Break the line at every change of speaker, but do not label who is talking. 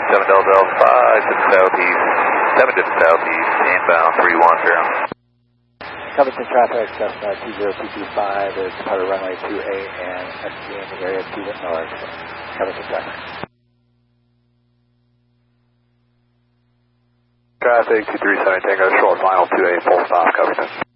7 Delta Alpha 5 to the southeast, 7 to the southeast, inbound 31 Fairham.
Covington traffic, Cessna 20225 is departed runway 28 and SG in the area to the north. Covington traffic.
Traffic 237 Tango, short final 28, full stop, Covington.